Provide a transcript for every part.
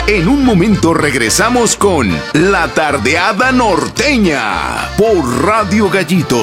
En un momento regresamos con La Tardeada Norteña por Radio Gallito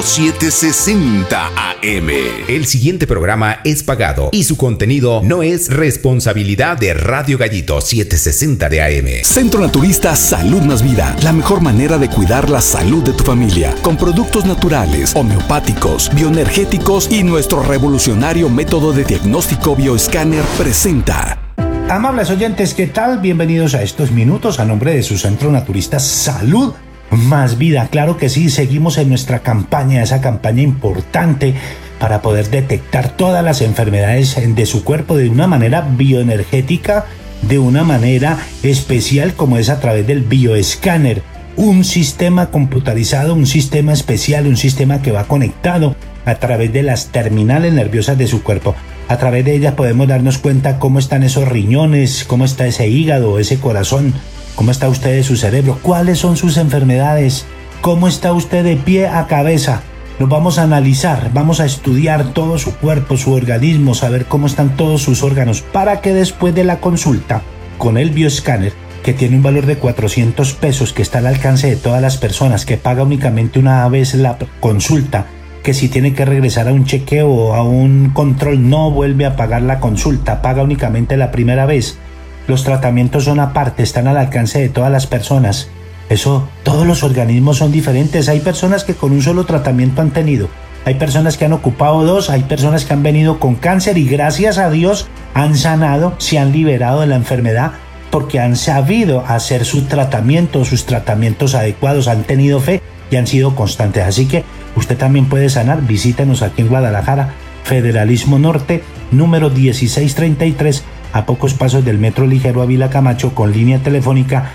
760 AM. El siguiente programa es pagado y su contenido no es responsabilidad de Radio Gallito 760 de AM. Centro Naturista Salud Más Vida, la mejor manera de cuidar la salud de tu familia, con productos naturales, homeopáticos, bioenergéticos y nuestro revolucionario método de diagnóstico bioescáner presenta. Amables oyentes, ¿qué tal? Bienvenidos a estos minutos a nombre de su Centro Naturista Salud Más Vida. Claro que sí, seguimos en nuestra campaña, esa campaña importante para poder detectar todas las enfermedades de su cuerpo de una manera bioenergética, de una manera especial como es a través del bioescáner. Un sistema computarizado, un sistema especial, un sistema que va conectado a través de las terminales nerviosas de su cuerpo. A través de ellas podemos darnos cuenta cómo están esos riñones, cómo está ese hígado, ese corazón, cómo está usted de su cerebro, cuáles son sus enfermedades, cómo está usted de pie a cabeza. Nos vamos a analizar, vamos a estudiar todo su cuerpo, su organismo, saber cómo están todos sus órganos, para que después de la consulta con el bioescáner, que tiene un valor de 400 pesos, que está al alcance de todas las personas, que paga únicamente una vez la consulta, que si tiene que regresar a un chequeo o a un control no vuelve a pagar la consulta, paga únicamente la primera vez. Los tratamientos son aparte, están al alcance de todas las personas. Eso, todos los organismos son diferentes. Hay personas que con un solo tratamiento han tenido, hay personas que han ocupado dos, hay personas que han venido con cáncer y gracias a Dios han sanado, se han liberado de la enfermedad porque han sabido hacer su tratamiento, sus tratamientos adecuados, han tenido fe y han sido constantes. Así que usted también puede sanar. Visítenos aquí en Guadalajara, Federalismo Norte, número 1633, a pocos pasos del Metro Ligero Ávila Camacho, con línea telefónica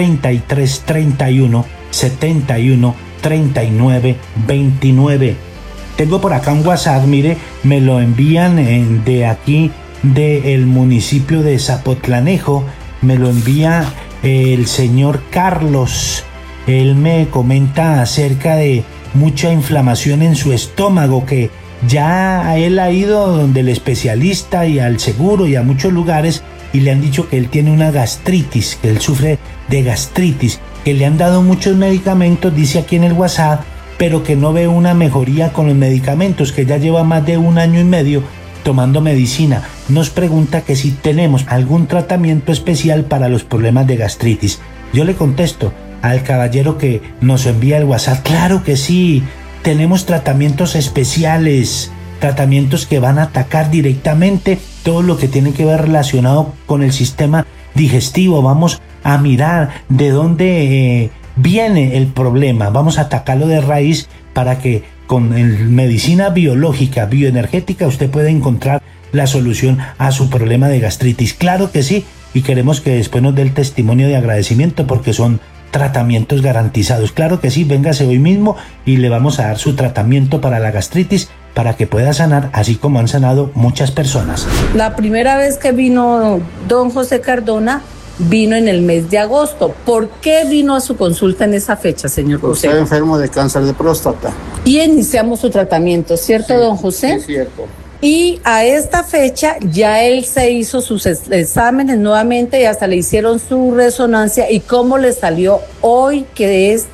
3331 71 39 29. Tengo por acá un WhatsApp, mire, me lo envían de aquí, del municipio de Zapotlanejo, me lo envía el señor Carlos. Él me comenta acerca de mucha inflamación en su estómago, que ya él ha ido donde el especialista y al seguro y a muchos lugares y le han dicho que él tiene una gastritis, que él sufre de gastritis, que le han dado muchos medicamentos, dice aquí en el WhatsApp, pero que no ve una mejoría con los medicamentos, que ya lleva más de 1 año y medio tomando medicina. Nos pregunta que si tenemos algún tratamiento especial para los problemas de gastritis. Yo le contesto al caballero que nos envía el WhatsApp, claro que sí, tenemos tratamientos especiales, tratamientos que van a atacar directamente todo lo que tiene que ver relacionado con el sistema digestivo. Vamos a mirar de dónde viene el problema, vamos a atacarlo de raíz para que con medicina biológica, bioenergética, usted pueda encontrar la solución a su problema de gastritis. Claro que sí, y queremos que después nos dé el testimonio de agradecimiento porque son tratamientos garantizados. Claro que sí, véngase hoy mismo y le vamos a dar su tratamiento para la gastritis para que pueda sanar, así como han sanado muchas personas. La primera vez que vino don José Cardona, vino en el mes de agosto. ¿Por qué vino a su consulta en esa fecha, señor José? Estaba enfermo de cáncer de próstata. Y iniciamos su tratamiento, ¿cierto, sí, don José? Sí, cierto. Y a esta fecha ya él se hizo sus exámenes nuevamente y hasta le hicieron su resonancia. ¿Y cómo le salió hoy, que es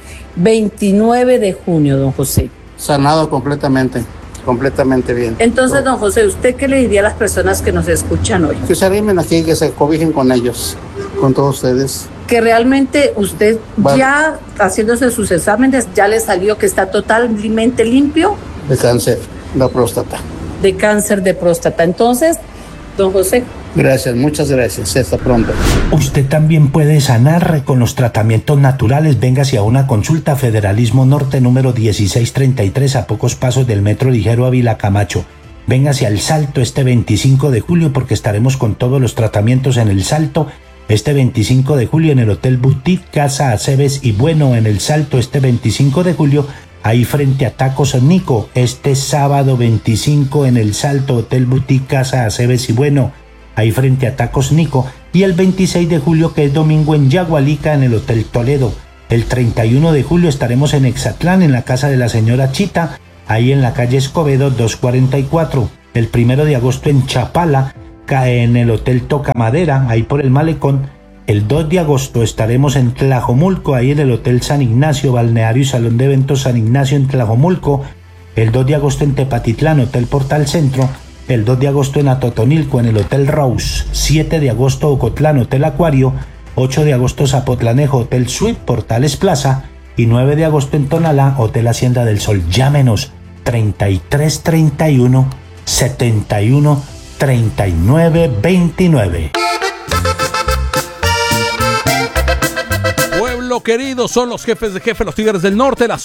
29 de junio, don José? Sanado completamente bien. Entonces, don José, ¿usted qué le diría a las personas que nos escuchan hoy? Que se arrimen aquí, que se cobijen con ellos, con todos ustedes. Que realmente usted ya haciéndose sus exámenes ya le salió que está totalmente limpio de cáncer de próstata. De cáncer de próstata. Entonces, don José. Gracias, muchas gracias. Hasta pronto. Usted también puede sanar con los tratamientos naturales. Véngase a una consulta, Federalismo Norte, número 1633, a pocos pasos del Metro Ligero Ávila Camacho. Véngase al Salto este 25 de julio porque estaremos con todos los tratamientos en el Salto. Este 25 de julio en el Hotel Boutique Casa Aceves y Bueno en el Salto. Este 25 de julio ahí frente a Tacos Nico. Este sábado 25 en el Salto, Hotel Boutique Casa Aceves y Bueno, ahí frente a Tacos Nico. Y el 26 de julio, que es domingo, en Yagualica, en el Hotel Toledo. El 31 de julio estaremos en Exatlán, en la casa de la señora Chita, ahí en la calle Escobedo 244. El 1 de agosto en Chapala, en el Hotel Toca Madera, ahí por el Malecón. El 2 de agosto estaremos en Tlajomulco, ahí en el Hotel San Ignacio, Balneario y Salón de Eventos San Ignacio en Tlajomulco. El 2 de agosto en Tepatitlán, Hotel Portal Centro. El 2 de agosto en Atotonilco, en el Hotel Rose. 7 de agosto Ocotlán, Hotel Acuario. 8 de agosto Zapotlanejo, Hotel Suite, Portales Plaza. Y 9 de agosto en Tonalá, Hotel Hacienda del Sol. Llámenos 3331 71 39 29. Pueblo querido, son los jefes de jefe, los Tigres del Norte.